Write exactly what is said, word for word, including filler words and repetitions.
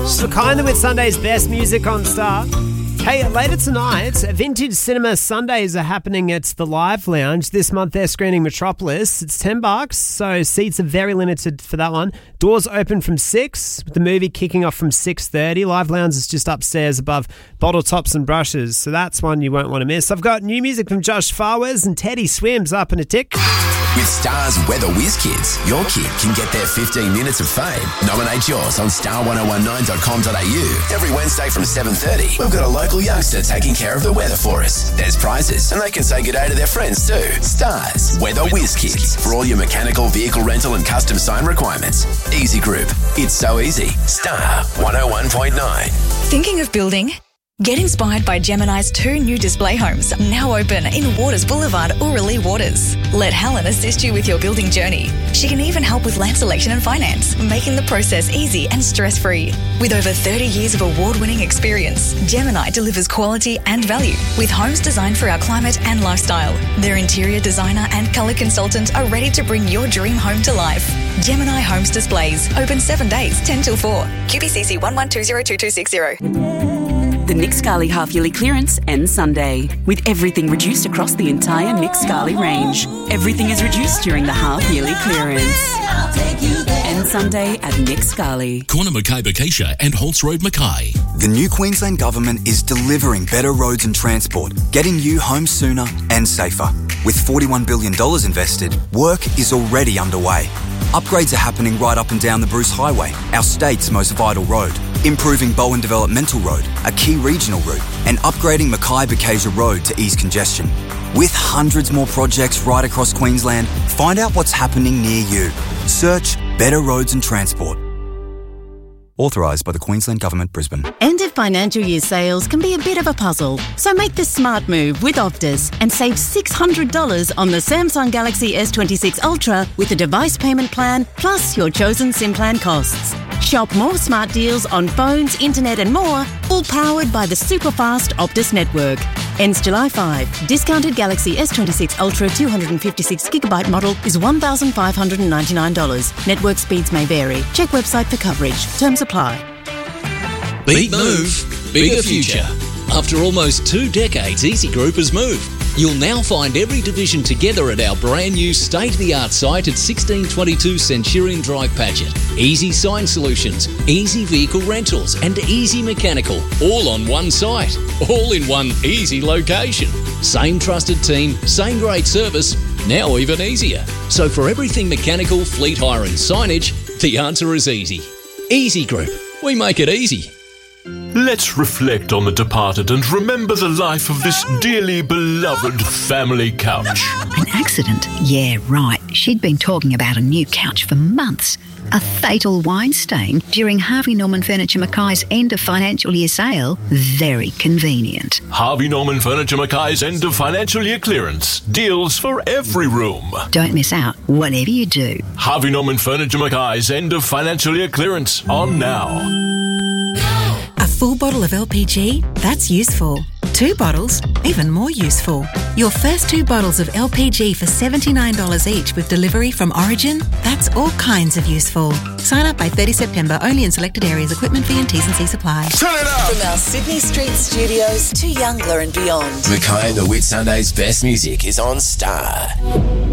It's Mackay with Sunday's best music on Star. Hey, later tonight, Vintage Cinema Sundays are happening at the Live Lounge. This month they're screening Metropolis. It's ten bucks, so seats are very limited for that one. Doors open from six, with the movie kicking off from six thirty. Live Lounge is just upstairs above Bottle Tops and Brushes, so that's one you won't want to miss. I've got new music from Josh Farwers and Teddy Swims up in a tick. With Star's Weather Whiz Kids, your kid can get their fifteen minutes of fame. Nominate yours on star ten nineteen dot com dot a u. Every Wednesday from seven thirty, we've got a local youngster taking care of the weather for us. There's prizes, and they can say good day to their friends too. Star's Weather Whiz Kids, for all your mechanical, vehicle rental and custom sign requirements. Easy Group. It's so easy. Star one oh one point nine. Thinking of building? Get inspired by Gemini's two new display homes, now open in Waters Boulevard, Orillia Waters. Let Helen assist you with your building journey. She can even help with land selection and finance, making the process easy and stress-free. With over thirty years of award-winning experience, Gemini delivers quality and value with homes designed for our climate and lifestyle. Their interior designer and colour consultant are ready to bring your dream home to life. Gemini Homes Displays, open seven days, ten till four. Q B C C one one two zero two two six zero. The Nick Scali half-yearly clearance ends Sunday, with everything reduced across the entire Nick Scali range. Everything is reduced during the half-yearly clearance. Ends Sunday at Nick Scali. Corner Mackay Bacacia and Holtz Road Mackay. The new Queensland Government is delivering better roads and transport, getting you home sooner and safer. With forty-one billion dollars invested, work is already underway. Upgrades are happening right up and down the Bruce Highway, our state's most vital road. Improving Bowen Developmental Road, a key regional route, and upgrading Mackay-Bacacia Road to ease congestion. With hundreds more projects right across Queensland, find out what's happening near you. Search Better Roads and Transport. Authorised by the Queensland Government, Brisbane. End of financial year sales can be a bit of a puzzle, so make the smart move with Optus and save six hundred dollars on the Samsung Galaxy S twenty-six Ultra with a device payment plan plus your chosen SIM plan costs. Shop more smart deals on phones, internet and more, all powered by the super fast Optus network. Ends July fifth. Discounted Galaxy S twenty-six Ultra two hundred fifty-six gigabyte model is one thousand five hundred ninety-nine dollars. Network speeds may vary. Check website for coverage. Terms apply. Big move, bigger future. After almost two decades, Easy Group has moved. You'll now find every division together at our brand new state-of-the-art site at sixteen twenty-two Centurion Drive, Paget. Easy Sign Solutions, Easy Vehicle Rentals and Easy Mechanical, all on one site, all in one easy location. Same trusted team, same great service, now even easier. So for everything mechanical, fleet hire and signage, the answer is easy. Easy Group, we make it easy. Let's reflect on the departed and remember the life of this dearly beloved family couch. An accident? Yeah, right. She'd been talking about a new couch for months. A fatal wine stain during Harvey Norman Furniture Mackay's end of financial year sale? Very convenient. Harvey Norman Furniture Mackay's end of financial year clearance. Deals for every room. Don't miss out, whatever you do. Harvey Norman Furniture Mackay's end of financial year clearance. On now. A full bottle of L P G? That's useful. Two bottles? Even more useful. Your first two bottles of L P G for seventy-nine dollars each with delivery from Origin? That's all kinds of useful. Sign up by thirtieth September, only in selected areas. Equipment fee and T's and C's apply. Turn it up! From our Sydney Street studios to Youngler and beyond. Mackay the Whit Sunday's best music is on Star.